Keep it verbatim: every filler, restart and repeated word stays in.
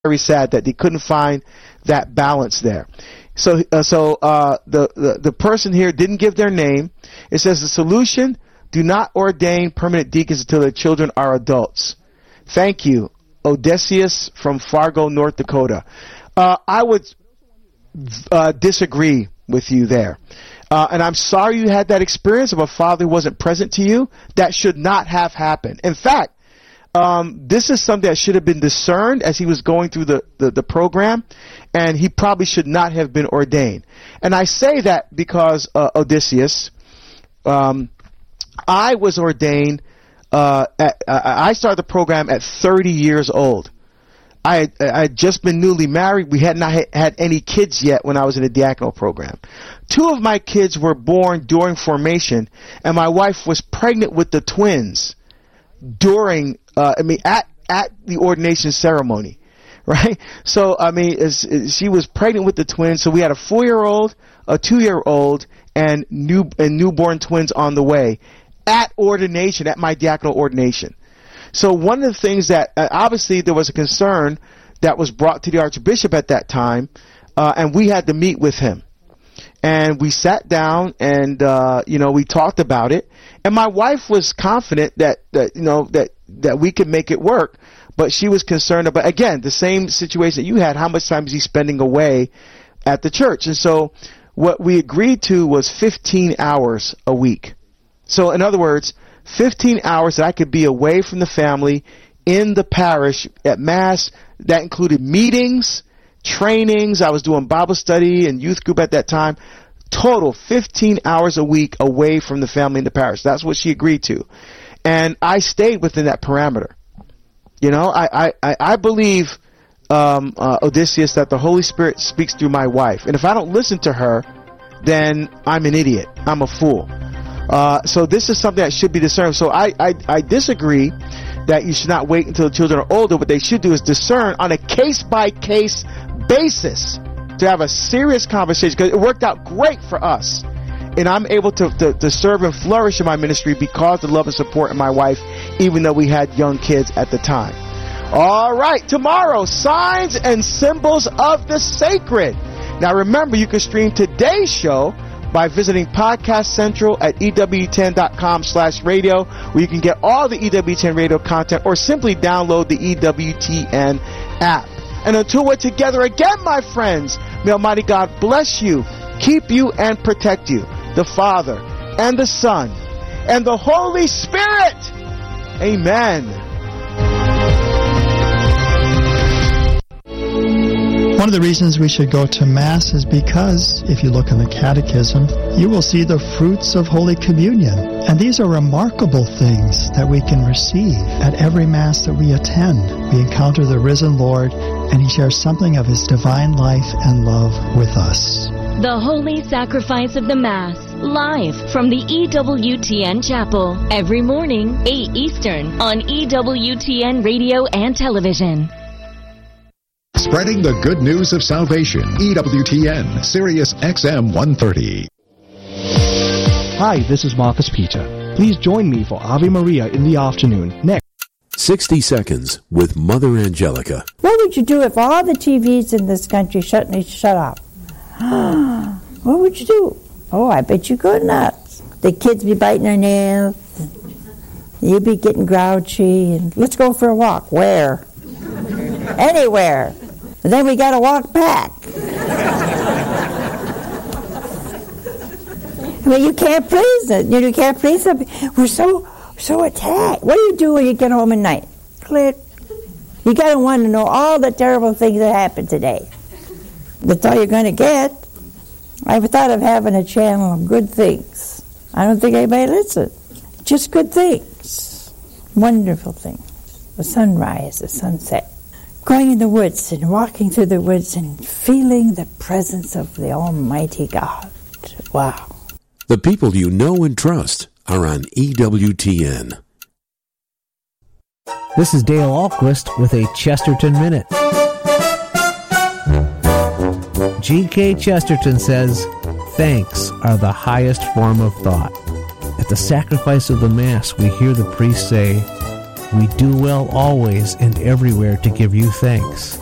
very sad that they couldn't find that balance there. So, uh, so uh, the, the the person here didn't give their name. It says the solution: do not ordain permanent deacons until their children are adults. Thank you, Odysseus from Fargo, North Dakota. Uh, I would uh, disagree with you there. Uh, and I'm sorry you had that experience of a father who wasn't present to you. That should not have happened. In fact, um, this is something that should have been discerned as he was going through the, the, the program, and he probably should not have been ordained. And I say that because, uh, Odysseus, um, I was ordained, uh, at, uh, I started the program at thirty years old. I had, I had just been newly married. We had not had any kids yet when I was in the diaconal program. Two of my kids were born during formation, and my wife was pregnant with the twins during, uh, I mean, at, at the ordination ceremony, right? So, I mean, it's, it's, she was pregnant with the twins, so we had a four-year-old, a two-year-old, and new and newborn twins on the way at ordination, at my diaconal ordination. So one of the things that, uh, obviously there was a concern that was brought to the Archbishop at that time, uh, and we had to meet with him. And we sat down and, uh, you know, we talked about it. And my wife was confident that, that, you know, that, that we could make it work. But she was concerned about, again, the same situation that you had. How much time is he spending away at the church? And so what we agreed to was fifteen hours a week. So in other words, fifteen hours that I could be away from the family in the parish at Mass. That included meetings, trainings. I was doing Bible study and youth group at that time. Total fifteen hours a week away from the family in the parish. That's what she agreed to. And I stayed within that parameter. You know, I, I, I believe, um, uh, Odysseus, that the Holy Spirit speaks through my wife. And if I don't listen to her, then I'm an idiot. I'm a fool. Uh, so this is something that should be discerned. So I, I, I disagree that you should not wait until the children are older. What they should do is discern on a case-by-case basis to have a serious conversation, because it worked out great for us. And I'm able to, to, to serve and flourish in my ministry because of the love and support of my wife, even though we had young kids at the time. All right, tomorrow, signs and symbols of the sacred. Now remember, you can stream today's show by visiting Podcast Central at E W ten dot com slash radio, where you can get all the E W ten radio content, or simply download the E W T N app. And until we're together again, my friends, may Almighty God bless you, keep you, and protect you. The Father, and the Son, and the Holy Spirit. Amen. One of the reasons we should go to Mass is because, if you look in the Catechism, you will see the fruits of Holy Communion. And these are remarkable things that we can receive at every Mass that we attend. We encounter the risen Lord, and He shares something of His divine life and love with us. The Holy Sacrifice of the Mass, live from the E W T N Chapel, every morning, eight Eastern, on E W T N Radio and Television. Spreading the good news of salvation. E W T N, Sirius X M one thirty. Hi, this is Marcus Peter. Please join me for Ave Maria in the afternoon. Next. sixty seconds with Mother Angelica. What would you do if all the T Vs in this country shut, shut off? What would you do? Oh, I bet you go nuts. The kids be biting their nails. You'd be getting grouchy. And let's go for a walk. Where? Anywhere. And then we got to walk back. I mean, you can't please it. You, know, you can't please them. We're so so attacked. What do you do when you get home at night? Click. You got to want to know all the terrible things that happened today. That's all you're going to get. I've thought of having a channel of good things. I don't think anybody listens. Just good things. Wonderful things. The sunrise, the sunset. Going in the woods and walking through the woods and feeling the presence of the Almighty God. Wow. The people you know and trust are on E W T N. This is Dale Ahlquist with a Chesterton Minute. G K Chesterton says, thanks are the highest form of thought. At the sacrifice of the Mass, we hear the priest say, we do well always and everywhere to give you thanks.